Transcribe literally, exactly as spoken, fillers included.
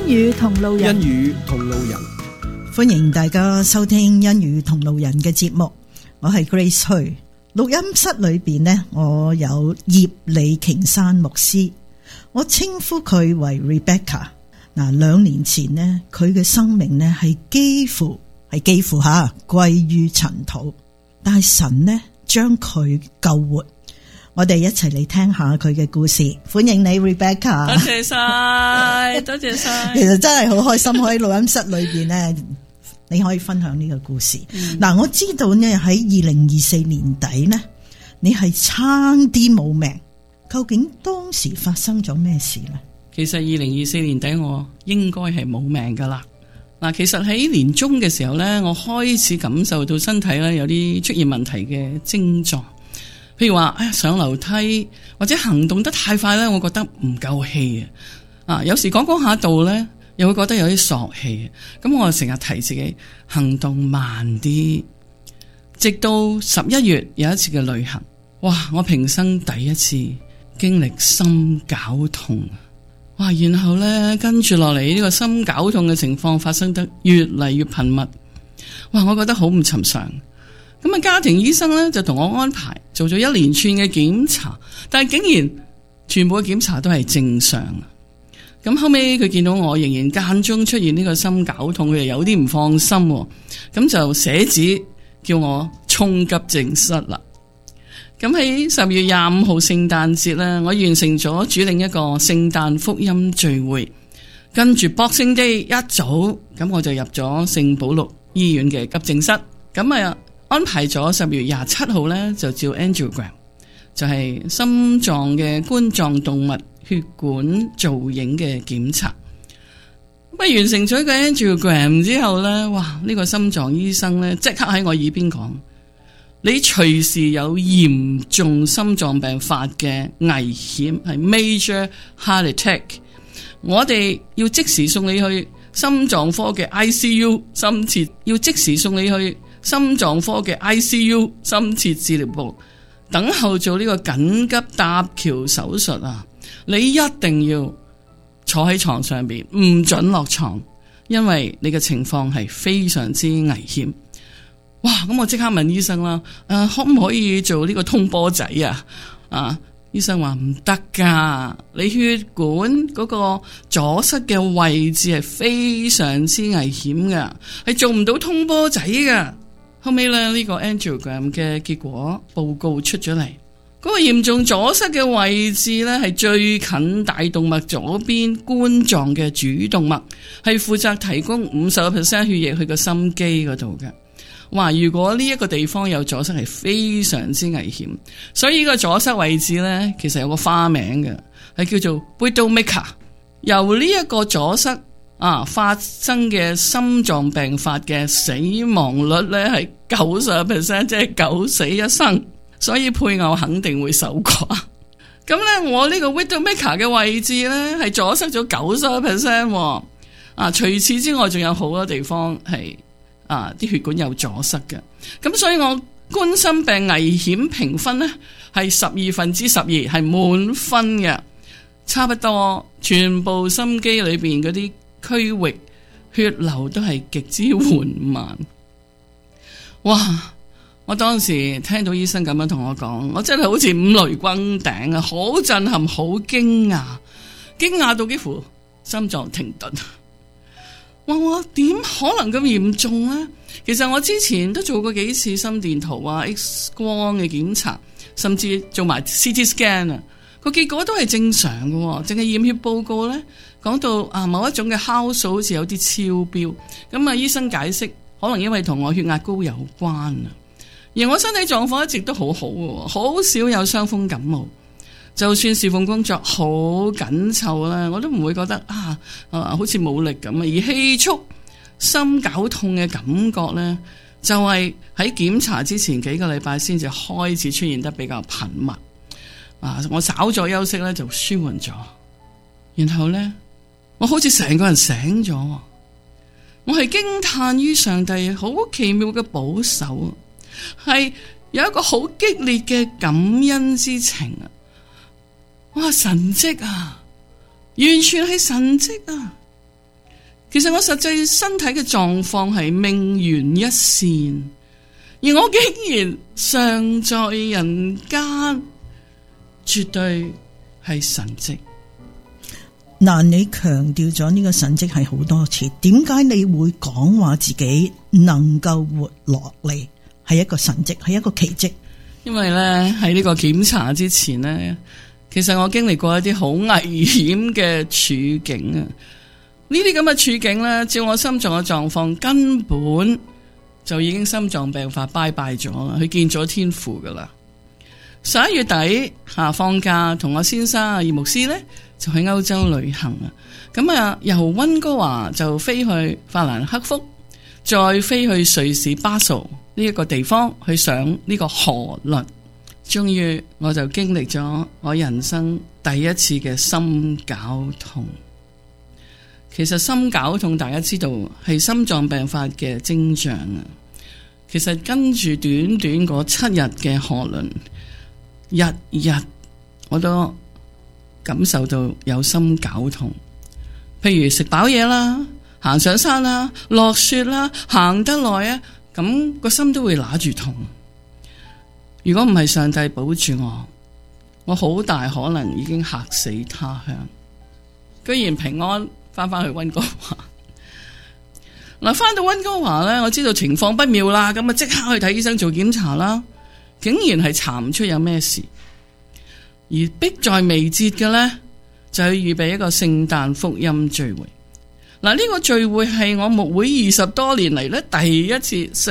語同路人， 欣語同路人， 歡迎大家收聽欣語同路人嘅節目，我係 Grace Hui。錄音室裏邊呢，我有葉李瓊珊牧師，我稱呼佢為 Rebecca。嗱，兩年前呢，佢嘅生命呢係幾乎係幾乎吓歸於塵土，但係神呢將佢救活。我哋一齊嚟聽下佢嘅故事。歡迎你 Rebecca。 多謝晒，多謝晒。 其實真係好開心，喺錄音室裏邊呢，你可以分享呢個故事。嗱、嗯，我知道呢喺二零二四年底呢，你係差啲冇命。究竟當時發生咗咩事呢？ 其實二零二四年底我應該係冇命噶啦。嗱，其實喺年中嘅時候呢，我開始感受到身體呢有啲出現問題嘅症狀。譬如話，哎呀，上樓梯或者行動得太快咧，我覺得唔夠氣啊！啊，有時講講下道咧，又會覺得有啲索氣。咁我就成日提自己行動慢啲。直到十一月有一次嘅旅行，哇！我平生第一次經歷心絞痛，哇！然後咧跟住落嚟呢個心絞痛嘅情況發生得越嚟越頻密，哇！我覺得好唔尋常。咁啊，家庭醫生咧就同我安排做咗一連串嘅檢查，但係竟然全部嘅檢查都係正常。咁後尾佢見到我仍然間中出現呢個心絞痛，佢又有啲唔放心，咁就寫紙叫我衝急症室啦。咁喺十月廿五號聖誕節咧，我完成咗主領一個聖誕福音聚會，跟住 Boxing Day 一早咁我就入咗聖保祿醫院嘅急症室，咁啊安排咗十月廿七號咧就照 angiogram， 就係心臟嘅冠狀動脈血管造影嘅檢查。咁啊完成咗個 angiogram 之後咧，哇！呢、這個心臟醫生咧即刻喺我耳邊講：你隨時有嚴重心臟病發嘅危險，係 major heart attack。我哋要即時送你去心臟科嘅 I C U 深切，要即時送你去心臟科嘅 I C U 深切治療部等候做呢個緊急搭橋手術啊！你一定要坐喺床上邊，唔准落床，因為你嘅情況係非常之危險。哇！咁我即刻問醫生啦，誒、啊，可唔可以做呢個通波仔啊？啊，醫生話唔得噶，你血管嗰個阻塞嘅位置係非常之危險噶，係做唔到通波仔噶。後尾咧呢個 angiogram 嘅結果報告出咗嚟，嗰個嚴重阻塞嘅位置咧係最近大動脈左邊冠狀嘅主動脈，係負責提供五十個 percent 血液去個心肌嗰度嘅。哇！如果呢一個地方有阻塞係非常之危險，所以呢個阻塞位置咧其實有個花名嘅，係叫做 Widowmaker。由呢一個阻塞啊，發生嘅心臟病發嘅死亡率咧係九十 percent， 即係九死一生，所以配偶肯定會守寡。咁咧，我呢個 Widowmaker 嘅位置咧係阻塞咗九十 percent。啊，除此之外，仲有好多地方係啊啲血管有阻塞嘅。咁所以我冠心病危險評分咧係十二分之十二，係滿分嘅，差不多全部心肌裏邊嗰啲區域血流都係極之緩慢。哇！我當時聽到醫生咁樣同我講，我真係好似五雷轟頂啊，好震撼，好驚訝，驚訝到幾乎心臟停頓。哇！我點可能咁嚴重呢？其實我之前都做過幾次心電圖啊、X 光嘅檢查，甚至做埋 C T scan 啊，個結果都係正常嘅，淨係驗血報告呢，講到啊某一種嘅酵素好似有啲超標，咁啊醫生解釋可能因為同我血壓高有關啊，而我身體狀況一直都好好嘅，好少有傷風感冒，就算侍奉工作好緊湊啦，我都唔會覺得啊啊好似冇力咁啊，而氣促心絞痛嘅感覺呢，就係喺檢查之前幾個禮拜先至開始出現得比較頻密啊，我稍咗休息呢，就舒緩咗，然後呢，我好似成個人醒咗，我係驚嘆於上帝好奇妙嘅保守，係有一個好激烈嘅感恩之情啊！哇，神蹟啊，完全係神蹟啊！ 其實我實際身體嘅狀況係命懸一線，而我竟然尚在人間，絕對係神蹟。 嗱，你強調咗呢個神蹟係好多次，點解你會講話自己能夠活落嚟係一個神蹟，係一個奇蹟？ 因為咧喺呢個檢查之前呢，其實我經歷過一啲好危險嘅處境啊！呢啲咁嘅處境咧，照我心臟嘅狀況，根本就已經心臟病發拜拜咗啦，佢見咗天父噶啦。十一月底下放假，同我先生葉牧師咧就去歐洲旅行啊！咁啊，由溫哥華就飛去法蘭克福，再飛去瑞士巴素呢一個地方去上呢個河輪。終於我就經歷咗我人生第一次嘅心絞痛。其實心絞痛大家知道係心臟病發嘅徵象啊！其實跟住短短嗰七日嘅河輪，日日我都感受到有心絞痛。譬如食飽嘢啦，行上山啦，落雪啦，行得耐啊，咁個心都會揦住痛。如果唔係上帝保住我，我好大可能已經客死他鄉。居然平安翻返去溫哥華。嗱，翻到溫哥華咧，我知道情況不妙啦，咁啊即刻去睇醫生做檢查啦，竟然係查唔出有咩事。而迫在眉睫嘅咧，就要預備一個聖誕福音聚會。嗱，呢個聚會係我牧會二十多年嚟咧第一次